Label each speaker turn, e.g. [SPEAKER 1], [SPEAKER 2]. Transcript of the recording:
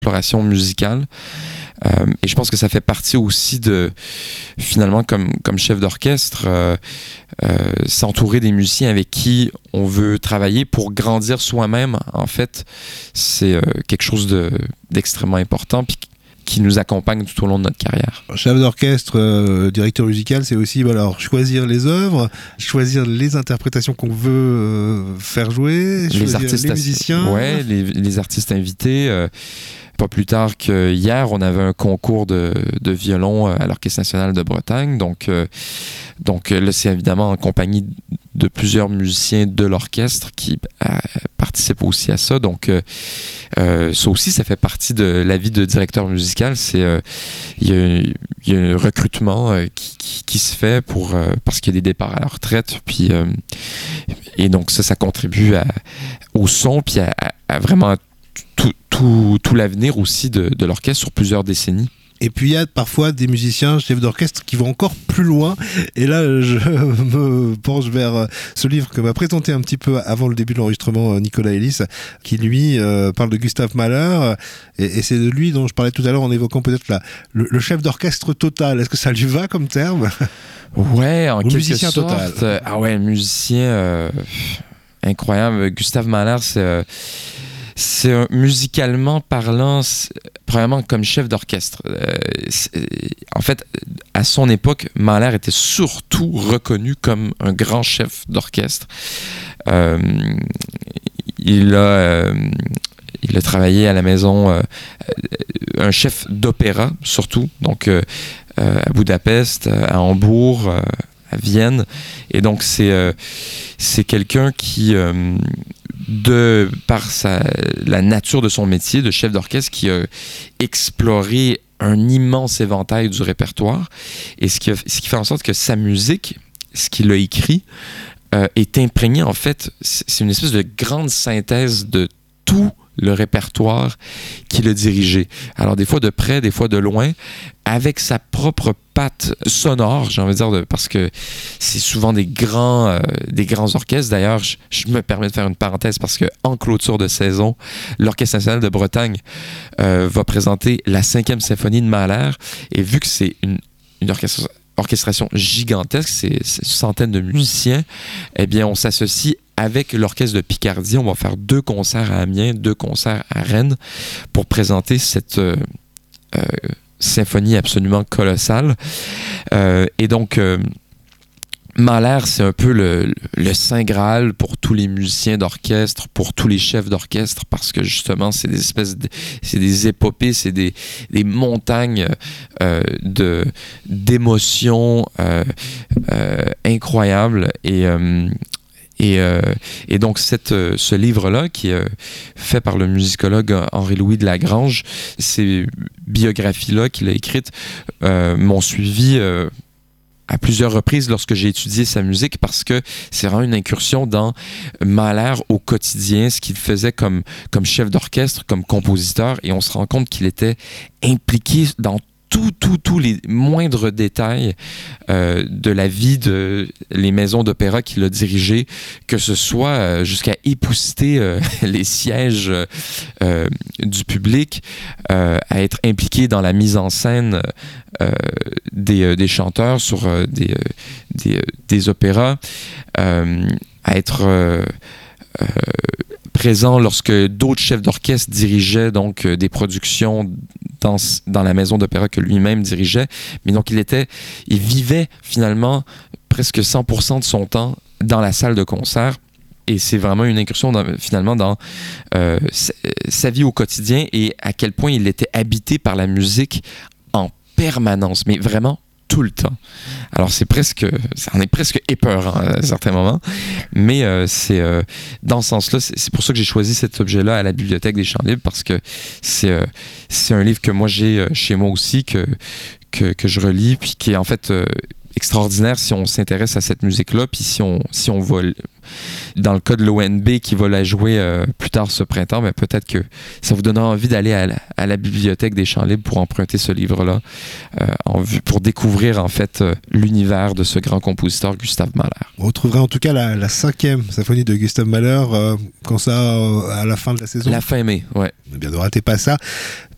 [SPEAKER 1] exploration musicale. Et je pense que ça fait partie aussi de, finalement, comme chef d'orchestre, s'entourer des musiciens avec qui on veut travailler pour grandir soi-même. En fait, c'est quelque chose d'extrêmement important, puis qui nous accompagne tout au long de notre carrière.
[SPEAKER 2] Chef d'orchestre, directeur musical, c'est aussi alors, choisir les œuvres, choisir les interprétations qu'on veut faire jouer,
[SPEAKER 1] les artistes,
[SPEAKER 2] les musiciens.
[SPEAKER 1] Ouais, les artistes invités. Pas plus tard qu'hier, on avait un concours de violon à l'Orchestre national de Bretagne. Donc là, c'est évidemment en compagnie de plusieurs musiciens de l'orchestre qui participent aussi à ça. Donc ça aussi, ça fait partie de la vie de directeur musical. Il y a un recrutement qui se fait parce qu'il y a des départs à la retraite. Puis, et donc ça contribue au son, puis à vraiment tout l'avenir aussi de l'orchestre sur plusieurs décennies.
[SPEAKER 2] Et puis il y a parfois des musiciens, chefs d'orchestre qui vont encore plus loin. Et là, je me penche vers ce livre que m'a présenté un petit peu avant le début de l'enregistrement Nicolas Elis, qui lui parle de Gustav Mahler. Et c'est de lui dont je parlais tout à l'heure en évoquant peut-être le chef d'orchestre total. Est-ce que ça lui va comme terme ?
[SPEAKER 1] Ouais, en quelque
[SPEAKER 2] musicien
[SPEAKER 1] sorte.
[SPEAKER 2] total.
[SPEAKER 1] Ah ouais, musicien incroyable. Gustav Mahler, c'est musicalement parlant, premièrement comme chef d'orchestre. En fait, à son époque, Mahler était surtout reconnu comme un grand chef d'orchestre. Il a travaillé à la maison, un chef d'opéra surtout, donc à Budapest, à Hambourg, à Vienne. Et donc c'est quelqu'un qui par la nature de son métier de chef d'orchestre, qui a exploré un immense éventail du répertoire, et ce qui fait en sorte que sa musique, ce qu'il a écrit, est imprégné, en fait, c'est une espèce de grande synthèse de tout le répertoire qu'il a dirigé. Alors des fois de près, des fois de loin, avec sa propre patte sonore, j'ai envie de dire, parce que c'est souvent des grands orchestres. D'ailleurs, je me permets de faire une parenthèse parce que en clôture de saison, l'Orchestre national de Bretagne va présenter la 5e symphonie de Mahler, et vu que c'est une orchestration gigantesque, c'est une centaine de musiciens, eh bien on s'associe avec l'Orchestre de Picardie. On va faire 2 concerts à Amiens, 2 concerts à Rennes pour présenter cette symphonie absolument colossale. Et donc, Mahler, c'est un peu le Saint Graal pour tous les musiciens d'orchestre, pour tous les chefs d'orchestre, parce que justement, c'est des épopées, c'est des montagnes d'émotions incroyables. Et donc, ce livre-là, qui est fait par le musicologue Henri-Louis de Lagrange, ces biographies-là qu'il a écrites m'ont suivi à plusieurs reprises lorsque j'ai étudié sa musique, parce que c'est vraiment une incursion dans Mahler au quotidien, ce qu'il faisait comme chef d'orchestre, comme compositeur, et on se rend compte qu'il était impliqué dans tous les moindres détails de la vie de les maisons d'opéra qu'il a dirigées, que ce soit jusqu'à épousseter les sièges du public, à être impliqué dans la mise en scène des chanteurs sur des opéras, à être présent lorsque d'autres chefs d'orchestre dirigeaient donc des productions dans la maison d'opéra que lui-même dirigeait. Mais donc il vivait finalement presque 100% de son temps dans la salle de concert. Et c'est vraiment une incursion finalement dans sa vie au quotidien, et à quel point il était habité par la musique en permanence, mais vraiment tout le temps. Alors ça en est presque épeurant à certains moments, mais c'est dans ce sens-là, c'est pour ça que j'ai choisi cet objet-là à la Bibliothèque des Chants Libres, parce que c'est un livre que moi j'ai chez moi aussi, que je relis, puis qui est en fait extraordinaire si on s'intéresse à cette musique-là, puis si on va dans le cas de l'ONB qui va la jouer plus tard ce printemps, mais peut-être que ça vous donnera envie d'aller à la Bibliothèque des Chants Libres pour emprunter ce livre-là, pour découvrir en fait l'univers de ce grand compositeur Gustav Mahler.
[SPEAKER 2] On retrouvera en tout cas la 5e symphonie de Gustav Mahler, quand ça, à la fin de la saison.
[SPEAKER 1] La fin mai, ouais.
[SPEAKER 2] Eh bien, ne ratez pas ça.